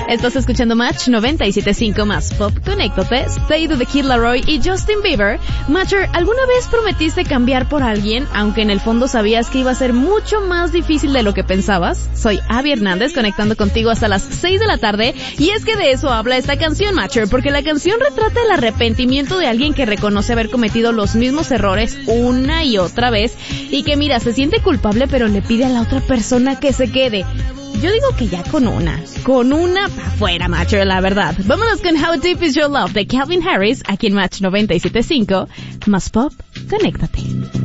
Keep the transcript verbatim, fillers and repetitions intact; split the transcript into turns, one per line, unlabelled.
Estás escuchando Match noventa y siete punto cinco más Pop. Conéctate. Stay de The Kid Laroi y Justin Bieber. Matcher, ¿alguna vez prometiste cambiar por alguien, aunque en el fondo sabías que iba a ser mucho más difícil de lo que pensabas? Soy Abby Hernández, conectando contigo hasta las seis de la tarde, y es que de eso habla esta canción, Matcher, porque la canción retrata el arrepentimiento de alguien que reconoce haber cometido los mismos errores una y otra vez, y que mira, se siente culpable pero le pide a la otra persona que se quede. Yo digo que ya con una, con una pa' afuera, Matcher, la verdad. Vámonos con How Deep Is Your Love de Calvin Harris, aquí en Match noventa y siete punto cinco, más Pop, conéctate.